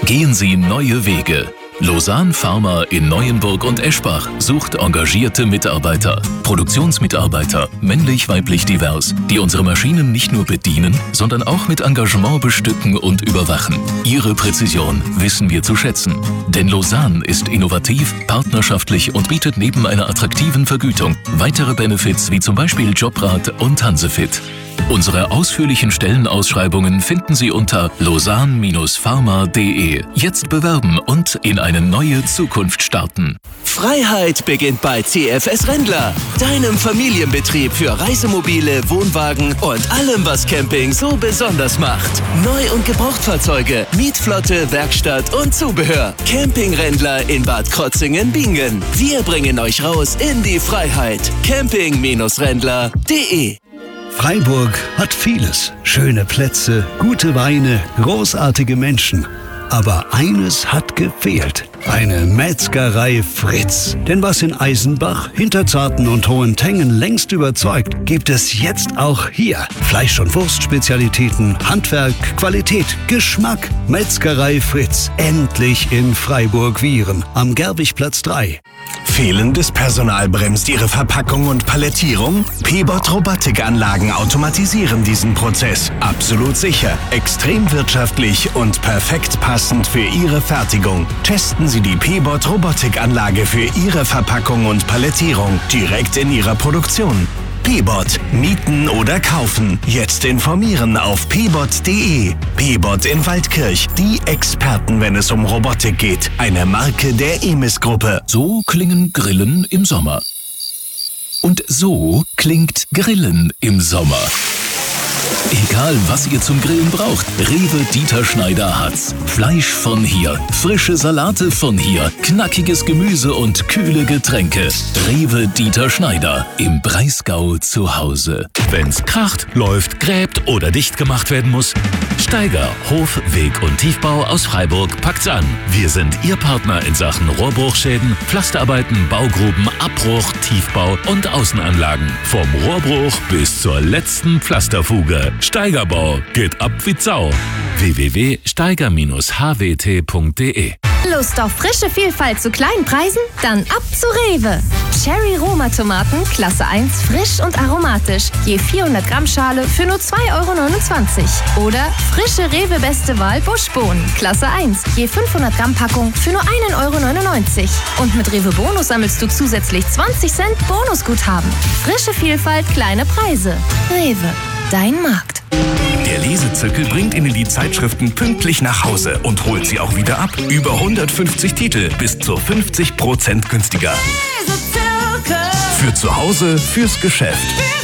Gehen Sie neue Wege. Lausanne Pharma in Neuenburg und Eschbach sucht engagierte Mitarbeiter, Produktionsmitarbeiter, männlich-weiblich divers, die unsere Maschinen nicht nur bedienen, sondern auch mit Engagement bestücken und überwachen. Ihre Präzision wissen wir zu schätzen. Denn Lausanne ist innovativ, partnerschaftlich und bietet neben einer attraktiven Vergütung weitere Benefits wie zum Beispiel Jobrat und Hansefit. Unsere ausführlichen Stellenausschreibungen finden Sie unter lausanne-pharma.de. Jetzt bewerben und in eine neue Zukunft starten. Freiheit beginnt bei CFS Rendler, deinem Familienbetrieb für Reisemobile, Wohnwagen und allem, was Camping so besonders macht. Neu- und Gebrauchtfahrzeuge, Mietflotte, Werkstatt und Zubehör. Camping Rendler in Bad Krotzingen-Bingen. Wir bringen euch raus in die Freiheit. Camping-Rendler.de. Freiburg hat vieles. Schöne Plätze, gute Weine, großartige Menschen. Aber eines hat gefehlt. Eine Metzgerei Fritz. Denn was in Eisenbach, Hinterzarten und Hohentengen längst überzeugt, gibt es jetzt auch hier. Fleisch- und Wurstspezialitäten, Handwerk, Qualität, Geschmack. Metzgerei Fritz. Endlich in Freiburg-Wihren. Am Gerwigplatz 3. Fehlendes Personal bremst Ihre Verpackung und Palettierung? P-Bot Robotikanlagen automatisieren diesen Prozess. Absolut sicher, extrem wirtschaftlich und perfekt passend für Ihre Fertigung. Testen Sie die P-Bot Robotikanlage für Ihre Verpackung und Palettierung direkt in Ihrer Produktion. P-Bot. Mieten oder kaufen. Jetzt informieren auf pbot.de. P-Bot in Waldkirch. Die Experten, wenn es um Robotik geht. Eine Marke der EMIS-Gruppe. So klingen Grillen im Sommer. Und so klingt Grillen im Sommer. Egal, was ihr zum Grillen braucht, Rewe Dieter Schneider hat's. Fleisch von hier, frische Salate von hier, knackiges Gemüse und kühle Getränke. Rewe Dieter Schneider, im Breisgau zu Hause. Wenn's kracht, läuft, gräbt oder dicht gemacht werden muss, Steiger Hof-, Weg- und Tiefbau aus Freiburg packt's an. Wir sind Ihr Partner in Sachen Rohrbruchschäden, Pflasterarbeiten, Baugruben, Abbruch, Tiefbau und Außenanlagen. Vom Rohrbruch bis zur letzten Pflasterfuge. Steigerbau geht ab wie Sau. www.steiger-hwt.de. Lust auf frische Vielfalt zu kleinen Preisen? Dann ab zu Rewe. Cherry Roma Tomaten, Klasse 1, frisch und aromatisch. Je 400 Gramm Schale für nur 2,29 €. Oder frische Rewe Beste Wahl Buschbohnen, Klasse 1, je 500 Gramm Packung für nur 1,99 €. Und mit Rewe Bonus sammelst du zusätzlich 20 Cent Bonusguthaben. Frische Vielfalt, kleine Preise. Rewe, dein Markt. Der Lesezirkel bringt Ihnen die Zeitschriften pünktlich nach Hause und holt sie auch wieder ab. Über 150 Titel, bis zu 50% günstiger. Für zu Hause, fürs Geschäft.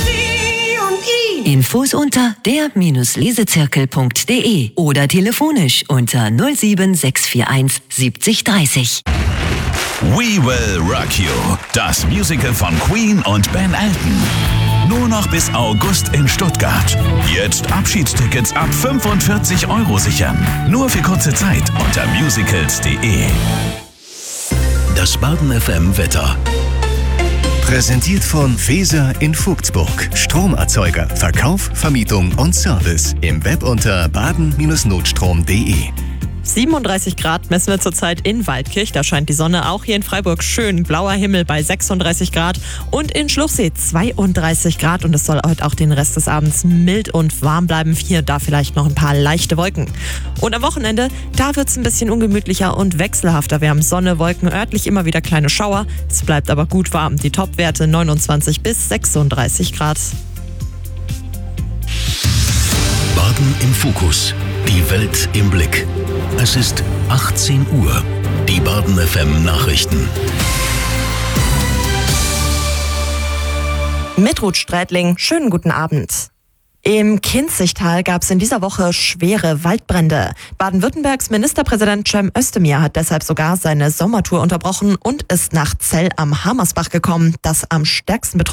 Infos unter der-lesezirkel.de oder telefonisch unter 07641 70 30. We Will Rock You, das Musical von Queen und Ben Elton. Nur noch bis August in Stuttgart. Jetzt Abschiedstickets ab 45 € sichern. Nur für kurze Zeit unter musicals.de. Das Baden FM Wetter. Präsentiert von Feser in Vogtsburg. Stromerzeuger, Verkauf, Vermietung und Service. Im Web unter baden-notstrom.de. 37 Grad messen wir zurzeit in Waldkirch. Da scheint die Sonne. Auch hier in Freiburg schön blauer Himmel bei 36 Grad. Und in Schluchsee 32 Grad. Und es soll heute auch den Rest des Abends mild und warm bleiben. Hier da vielleicht noch ein paar leichte Wolken. Und am Wochenende, da wird es ein bisschen ungemütlicher und wechselhafter. Wir haben Sonne, Wolken, örtlich immer wieder kleine Schauer. Es bleibt aber gut warm. Die Topwerte 29 bis 36 Grad. Baden im Fokus. Die Welt im Blick. Es ist 18 Uhr. Die Baden FM Nachrichten. Mit Ruth Strätling, schönen guten Abend. Im Kinzigtal gab es in dieser Woche schwere Waldbrände. Baden-Württembergs Ministerpräsident Cem Özdemir hat deshalb sogar seine Sommertour unterbrochen und ist nach Zell am Hamersbach gekommen, das am stärksten betroffen